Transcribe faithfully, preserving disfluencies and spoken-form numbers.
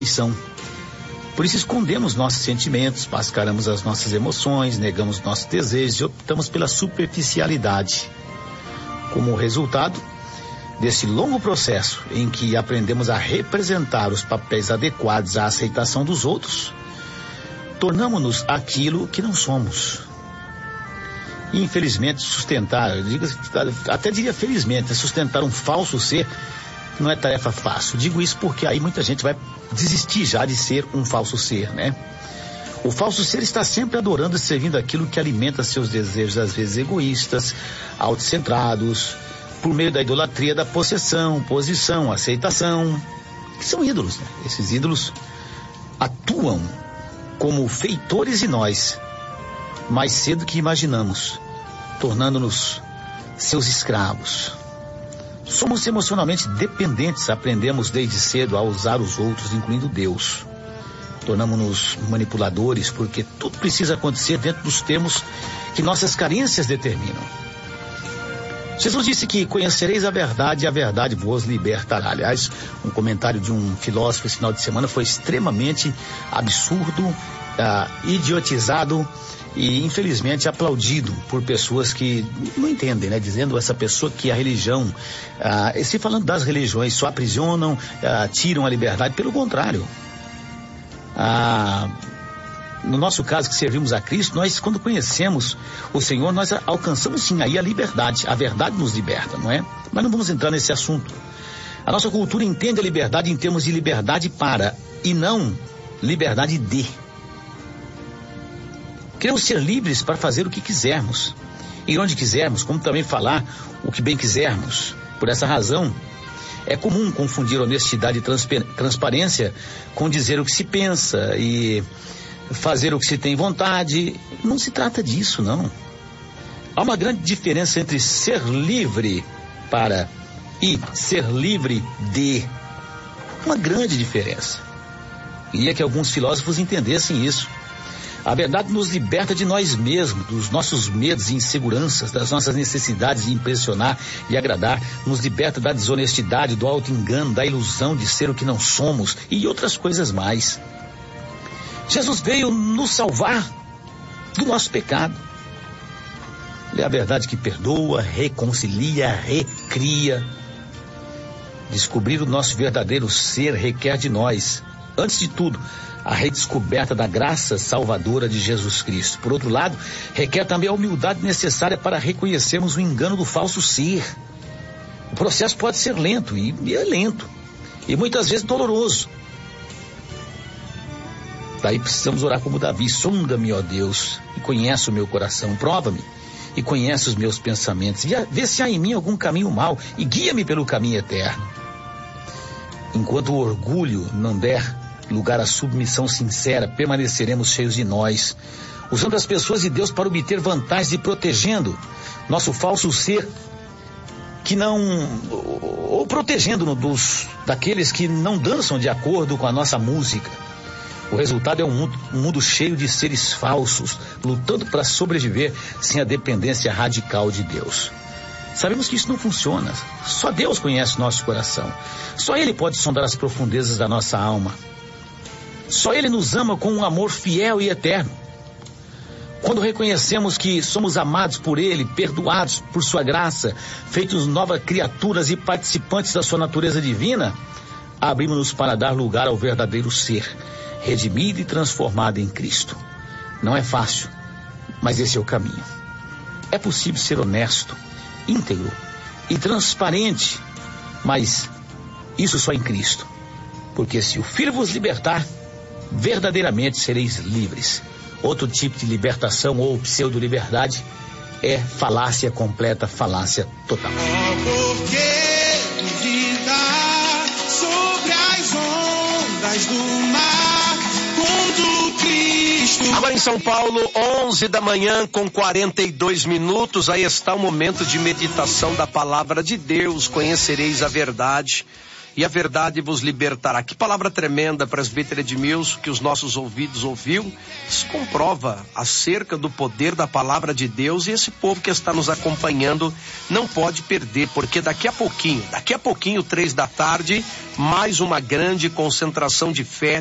são. Por isso escondemos nossos sentimentos, mascaramos as nossas emoções, negamos nossos desejos e optamos pela superficialidade. Como resultado desse longo processo em que aprendemos a representar os papéis adequados à aceitação dos outros, tornamos-nos aquilo que não somos. E infelizmente sustentar, eu digo, até diria felizmente, sustentar um falso ser não é tarefa fácil. Digo isso porque aí muita gente vai desistir já de ser um falso ser, né? O falso ser está sempre adorando e servindo aquilo que alimenta seus desejos, às vezes egoístas, autocentrados, por meio da idolatria da possessão, posição, aceitação, que são ídolos, né? Esses ídolos atuam como feitores em nós, mais cedo que imaginamos, tornando-nos seus escravos. Somos emocionalmente dependentes, aprendemos desde cedo a usar os outros, incluindo Deus. Tornamos-nos manipuladores, porque tudo precisa acontecer dentro dos termos que nossas carências determinam. Jesus disse que conhecereis a verdade e a verdade vos libertará. Aliás, um comentário de um filósofo esse final de semana foi extremamente absurdo, ah, idiotizado e infelizmente aplaudido por pessoas que não entendem, né? Dizendo essa pessoa que a religião, ah, se falando das religiões, só aprisionam, ah, tiram a liberdade. Pelo contrário, ah, no nosso caso que servimos a Cristo, nós quando conhecemos o Senhor, nós alcançamos sim aí a liberdade. A verdade nos liberta, não é? Mas não vamos entrar nesse assunto. A nossa cultura entende a liberdade em termos de liberdade para e não liberdade de. Queremos ser livres para fazer o que quisermos, ir onde quisermos, como também falar o que bem quisermos. Por essa razão, é comum confundir honestidade e transpa- transparência com dizer o que se pensa e fazer o que se tem vontade. Não se trata disso, não. Há uma grande diferença entre ser livre para e ser livre de. Uma grande diferença. Queria que alguns filósofos entendessem isso. A verdade nos liberta de nós mesmos, dos nossos medos e inseguranças, das nossas necessidades de impressionar e agradar, nos liberta da desonestidade, do auto-engano, da ilusão de ser o que não somos e outras coisas mais. Jesus veio nos salvar do nosso pecado. Ele é a verdade que perdoa, reconcilia, recria. Descobrir o nosso verdadeiro ser requer de nós, antes de tudo, a redescoberta da graça salvadora de Jesus Cristo. Por outro lado, requer também a humildade necessária para reconhecermos o engano do falso ser. O processo pode ser lento, e, e é lento, e muitas vezes doloroso. Daí precisamos orar como Davi: sonda-me, ó Deus, e conhece o meu coração, prova-me, e conhece os meus pensamentos, vê se há em mim algum caminho mau, e guia-me pelo caminho eterno. Enquanto o orgulho não der lugar à submissão sincera, permaneceremos cheios de nós, usando as pessoas e Deus para obter vantagens e protegendo nosso falso ser, que não, ou protegendo-nos dos, daqueles que não dançam de acordo com a nossa música. O resultado é um mundo, um mundo cheio de seres falsos, lutando para sobreviver sem a dependência radical de Deus. Sabemos que isso não funciona. Só Deus conhece nosso coração. Só Ele pode sondar as profundezas da nossa alma. Só Ele nos ama com um amor fiel e eterno. Quando reconhecemos que somos amados por Ele, perdoados por Sua graça, feitos novas criaturas e participantes da Sua natureza divina, abrimos-nos para dar lugar ao verdadeiro ser, redimido e transformado em Cristo. Não é fácil, mas esse é o caminho. É possível ser honesto, íntegro e transparente, mas isso só em Cristo. Porque se o Filho vos libertar, verdadeiramente sereis livres. Outro tipo de libertação ou pseudo-liberdade é falácia completa, falácia total. Oh, porque duvidar sobre as ondas do mar, quando Cristo... Agora em São Paulo, onze da manhã com quarenta e dois minutos, aí está o momento de meditação da palavra de Deus. Conhecereis a verdade e a verdade vos libertará. Que palavra tremenda, presbítero Edmilson, que os nossos ouvidos ouviu. Isso comprova acerca do poder da palavra de Deus, e esse povo que está nos acompanhando não pode perder, porque daqui a pouquinho, daqui a pouquinho, três da tarde, mais uma grande concentração de fé